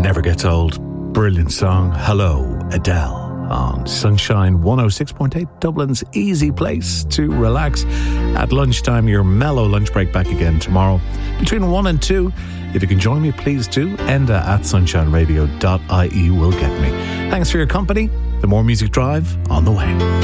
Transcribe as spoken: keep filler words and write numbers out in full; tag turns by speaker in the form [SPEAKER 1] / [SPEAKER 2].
[SPEAKER 1] Never gets old. Brilliant song. Hello, Adele. On Sunshine one oh six point eight, Dublin's easy place to relax at lunchtime. Your mellow lunch break back again tomorrow between one and two. If you can join me, please do. Enda at sunshineradio dot I E will get me. Thanks for your company. The More Music Drive on the way.